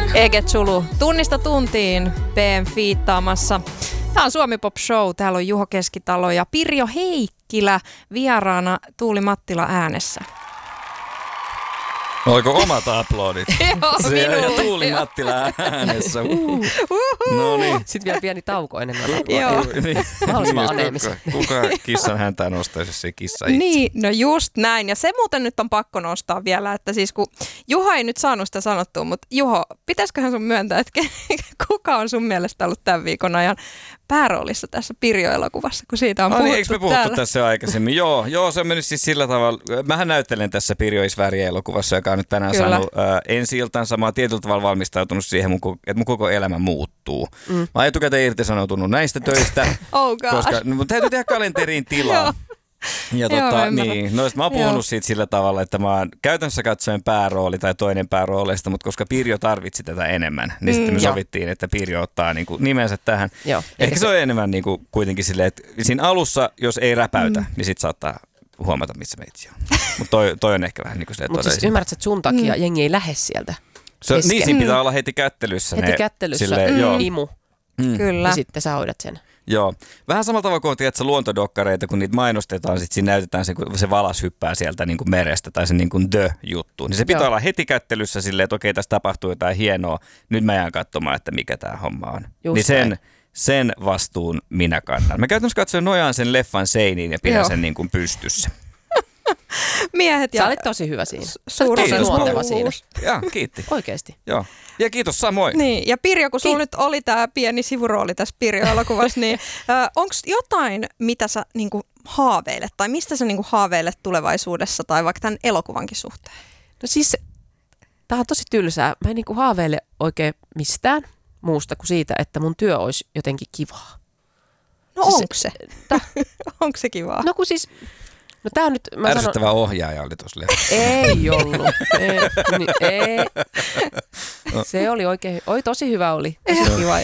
Ege Zulu, tunnista tuntiin PM fiittaamassa. Tämä on Suomi Pop Show. Täällä on Juho Keskitalo ja Pirjo Heikkilä vieraana Tuuli Mattila äänessä. Oliko omat aplodit? Joo, ja Tuuli Mattila äänessä. No niin. Sitten vielä pieni tauko ennen kuin Joo. mahdollisimman aneemisen. Kuka kissan häntään nostaisi, se kissa itse? Niin, no just näin. Ja se muuten nyt on pakko nostaa vielä, että siis kun Juho ei nyt saanut sitä sanottua, mutta Juho, pitäisiköhän sun myöntää, että kuka on sun mielestä ollut tämän viikon ajan pääroolissa tässä Pirjo-elokuvassa, kun siitä on puhuttu niin, eikö me puhuttu täällä? tässä aikaisemmin? Joo, se on mennyt siis sillä tavalla. Mähän näyttelen tässä Pirjo Isväri-elokuvassa, joka on nyt tänään saanut ensi-iltansa. Mä oon tietyllä tavalla valmistautunut siihen, että mun koko elämä muuttuu. Mä oon etukäteen irtisanoutunut näistä töistä, koska mun täytyy tehdä kalenteriin tilaa. Ja niin, mä oon puhunut siitä sillä tavalla, että mä oon käytännössä katsoen päärooli tai toinen päärooleista, mutta koska Pirjo tarvitsi tätä enemmän, niin sitten me sovittiin, että Pirjo ottaa niinku nimensä tähän. Joo, ehkä se on enemmän niinku kuitenkin silleen, että siinä alussa, jos ei räpäytä, niin sit saattaa huomata, missä meitsi on. Mutta toi on ehkä vähän niin kuin se Mutta siis ymmärrätkö, että sun takia jengi ei lähde sieltä? Niin, siinä pitää olla heti kättelyssä. Heti kättelyssä, imu. Kyllä. Ja sitten sä hoidat sen. Joo. Vähän samalla tavalla kuin on luontodokkareita, kun niitä mainostetaan, sitten siinä näytetään se, kun se valas hyppää sieltä niin kuin merestä tai se niin kuin the-juttu. Niin se pitää olla heti kättelyssä silleen, että okei, tässä tapahtuu jotain hienoa. Nyt mä jään katsomaan, että mikä tämä homma on. Just niin sen vastuun minä kannan. Mä käytännössä katsoin nojaan sen leffan seiniin ja pidän sen niin kuin pystyssä. Miehet ja... Sä olit tosi hyvä siinä. Suuruuden luonteva siinä. Joo, kiitti. Oikeesti. Joo. Ja kiitos samoin. Niin, ja Pirjo, kun sulla nyt oli tämä pieni sivurooli tässä Pirjo-elokuvassa, niin onko jotain, mitä sä niinku haaveilet, tai mistä sä niinku haaveilet tulevaisuudessa, tai vaikka tämän elokuvankin suhteen? No siis, tää on tosi tylsää. Mä en niinku haaveile oikein mistään muusta kuin siitä, että mun työ olisi jotenkin kivaa. No siis, onko se? Onko se kivaa? No kun siis... No tää on nyt... Ärsyttävä ohjaaja oli tuossa leffassa. Ei ollut. Ei. Se oli oikein... Tosi hyvä oli. Tosi kiva.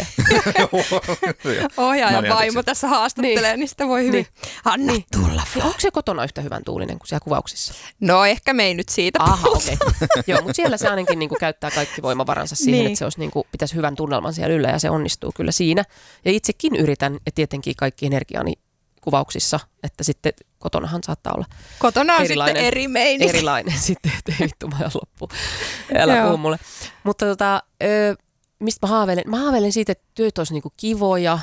Ohjaajan vaimo tässä haastattelee, niin sitä voi hyvin. Niin. Anna tulla. Onko se kotona yhtä hyvän tuulinen kuin siellä kuvauksissa? No ehkä me ei nyt siitä okei. Joo, mutta siellä se ainakin niinku käyttää kaikki voimavaransa siihen, että se olisi niinku, pitäisi hyvän tunnelman siellä yllä ja se onnistuu kyllä siinä. Ja itsekin yritän ja tietenkin kaikki energiaani kuvauksissa, että sitten kotonahan saattaa olla kotona on sitten eri meininki. Erilainen sitten, ettei vittu mä loppu. Älä puhu mulle. Mutta mistä mä haaveilen? Mä haaveilen siitä, että työt olisi niinku kivoja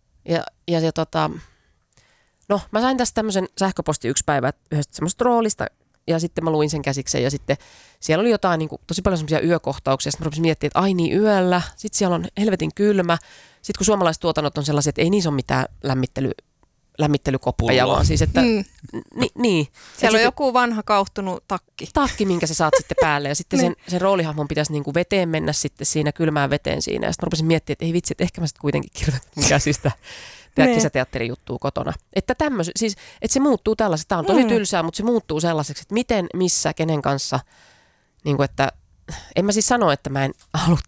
no mä sain tästä tämmöisen sähköposti yksi päivä yhdestä semmoista roolista ja sitten mä luin sen käsikseen ja sitten siellä oli jotain niinku, tosi paljon semmoisia yökohtauksia. Sitten mä rupesin miettimään, että ai niin yöllä, sitten siellä on helvetin kylmä. Sitten kun suomalaiset tuotannot on sellaisia, että ei niissä ole mitään lämmittelykoppeja, vaan siis, että niin. Siellä on joku vanha kauhtunut takki. Takki, minkä sä saat sitten päälle ja sitten sen roolihahmon pitäisi niinku veteen mennä sitten siinä kylmään veteen siinä. Ja sitten mä rupesin miettimään, että ei vitsi, että ehkä mä sitten kuitenkin kirjoitan mun käsistä tehdä kesäteatterijuttua kotona. Että siis, että se muuttuu tällaiseksi. Tämä on tosi tylsää, mutta se muuttuu sellaiseksi, että miten, missä, kenen kanssa, niin kuin, että en mä siis sano, että mä en halua